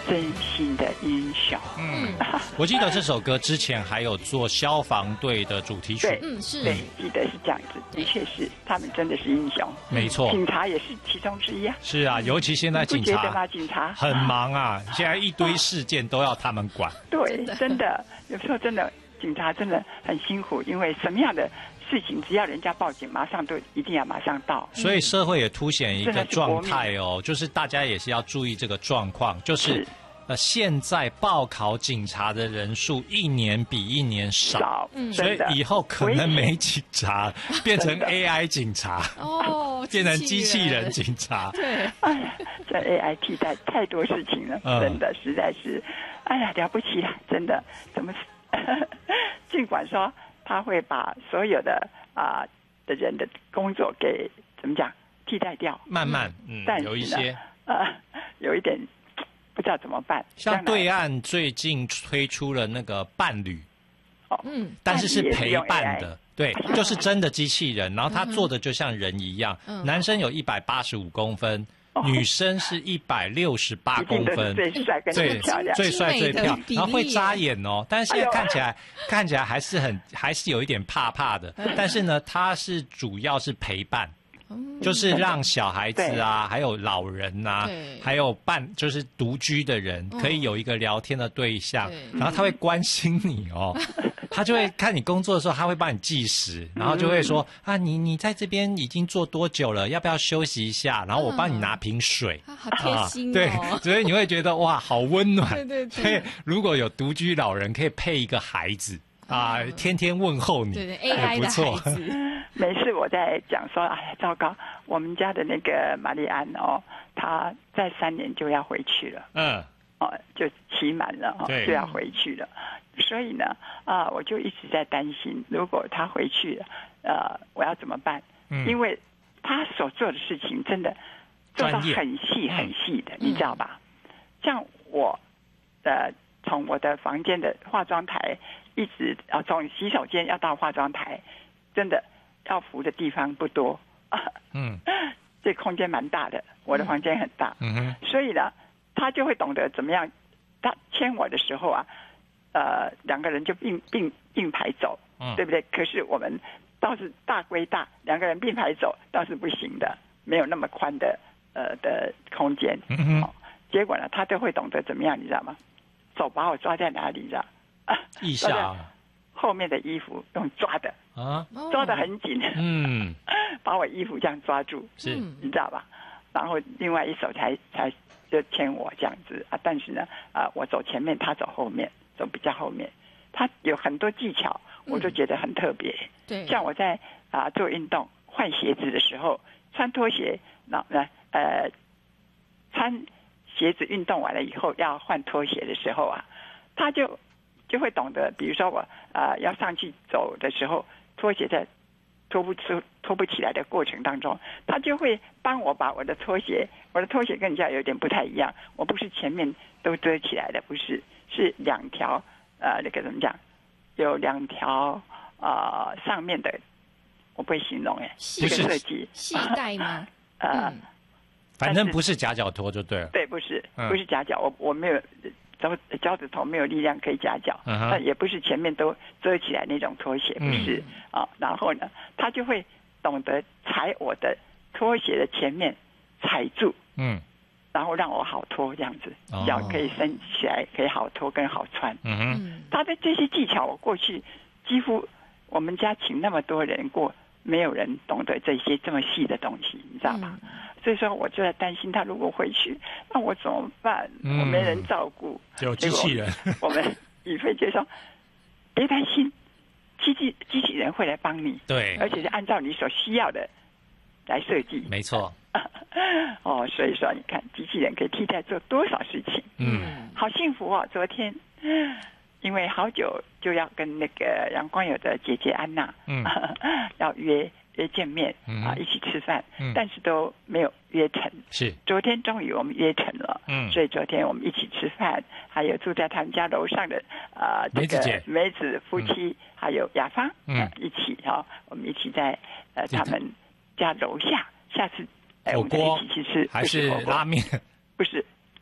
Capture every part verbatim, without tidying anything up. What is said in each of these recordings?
真心的英雄。 嗯，我记得这首歌之前还有做消防队的主题曲。 对， 嗯，是， 对，记得是这样子，的确是，他们真的是英雄。 没错， 警察也是其中之一啊。 是啊，尤其现在警察， 你不觉得吗？警察很忙啊，现在一堆事件都要他们管。 对，真的，有时候真的警察真的很辛苦，因为什么样的事情，只要人家报警，马上都一定要马上到。 所以社会也凸显一个状态哦，就是大家也是要注意这个状况，就是呃，现在报考警察的人数一年比一年少， 嗯， 所以以后可能没警察，变成 A I 警察哦， 变成机器人警察。 对， 哎呀，这 A I 替代太多事情了，嗯、真的实在是，哎呀，了不起了，真的，怎么？尽管说他会把所有的啊、呃、的人的工作给怎么讲替代掉， 慢慢，嗯， 但是呢有一些呃有一点不知道怎么办。 像对岸最近推出了那个伴侣， 哦， 嗯， 但是是陪伴的，对，就是真的机器人，然后他做的就像人一样， 嗯、 男生有一百八十五公分。女生是一百六十八公分， 最帅跟最漂亮， 最帅最漂亮，然后会眨眼哦。但是现在看起来、哎、看起来还是很还是有一点怕怕的。但是呢，它是主要是陪伴，嗯、就是让小孩子啊，还有老人啊，还有伴就是独居的人，可以有一个聊天的对象，然后他会关心你哦。他就会看你工作的时候，他会帮你计时，然后就会说、嗯、啊，你你在这边已经做多久了？要不要休息一下？然后我帮你拿瓶水， 啊、好贴心哦。 对，所以你会觉得哇，好温暖。 对对对。 所以如果有独居老人，可以配一个孩子啊、嗯，天天问候你， 对对 ，A I 的孩子。 每次我在讲说，哎呀，糟糕，我们家的那个玛丽安哦，她在三年就要回去了。 嗯。 哦，就期满了哦，就要回去了。所以呢，啊，我就一直在担心，如果他回去了，呃，我要怎么办？嗯、因为他所做的事情真的做到很细很细的，你知道吧？像我的从我的房间的化妆台一直啊，从洗手间要到化妆台，真的要扶的地方不多。嗯，这空间蛮大的，我的房间很大。嗯哼，所以呢。他就会懂得怎么样，他牵我的时候啊，呃，两个人就并并并排走，嗯，对不对？可是我们倒是大归大，两个人并排走倒是不行的，没有那么宽的呃的空间。嗯哦、结果呢，他就会懂得怎么样，你知道吗？手把我抓在哪里，你知道？啊， 腋下后面的衣服用抓的啊，抓得很紧，嗯，把我衣服这样抓住， 是， 你知道吧？然后另外一手才才。就牵我这样子啊，但是呢，啊，我走前面，他走后面，走比较后面。他有很多技巧，我就觉得很特别。嗯、对，像我在啊做运动换鞋子的时候，穿拖鞋，那那呃穿鞋子运动完了以后要换拖鞋的时候啊，他就就会懂得，比如说我啊、呃、要上去走的时候，拖鞋在拖不出、拖不起来的过程当中，他就会帮我把我的拖鞋，我的拖鞋跟人家有点不太一样，我不是前面都遮起来的，不是，是两条呃那个怎么讲，有两条呃上面的，我不会形容哎，这个设计系带吗？ 呃、嗯， 反正不是夹脚拖就对了。 对，不是，不是夹脚，我我没有。脚脚趾头没有力量可以夹脚，但、uh-huh. 也不是前面都遮起来那种拖鞋，不是啊、嗯哦。然后呢，他就会懂得踩我的拖鞋的前面，踩住，嗯，然后让我好拖这样子，脚可以伸起来，可以好拖跟好穿。嗯哼，他的这些技巧，我过去几乎我们家请那么多人过，没有人懂得这些这么细的东西，你知道吗？嗯，所以说，我就在担心他如果回去，那我怎么办？嗯、我没人照顾， 有机器人。 我们宇飞就说：“别担心，机器机器人会来帮你， 对， 而且是按照你所需要的来设计。” 没错。 哦，所以说你看，机器人可以替代做多少事情？嗯，好幸福哦！昨天，因为好久就要跟那个阳光友的姐姐安娜，嗯，要约。约见面啊，一起吃饭、嗯，但是都没有约成。 是， 昨天终于我们约成了，嗯，所以昨天我们一起吃饭，还有住在他们家楼上的啊、呃、这个梅子夫妻，嗯、还有雅芳，嗯、呃，一起哈、哦，我们一起在呃他们家楼下，下次哎、呃、我们再一起去吃， 还是拉面？ 不是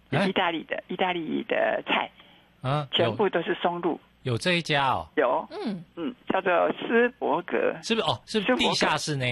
意大利的意大利的菜， 啊， 全部都是松露。 有这一家哦， 有，嗯嗯，叫做斯伯格， 是不是？哦，是不是地下室那